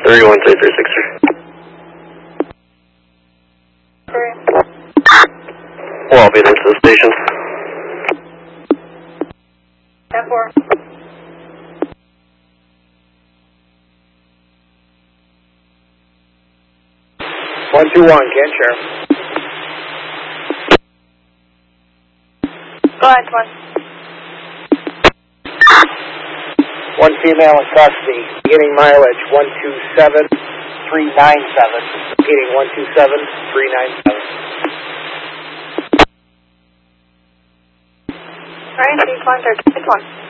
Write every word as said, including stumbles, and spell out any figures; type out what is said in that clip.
three one three three six three. Well, I'll be there to the station. ten four. one two one, can't share. Go ahead, one. One female in custody, beginning mileage one two seven three nine seven, beginning one two seven three nine seven. Alright, six one, thirty-six one.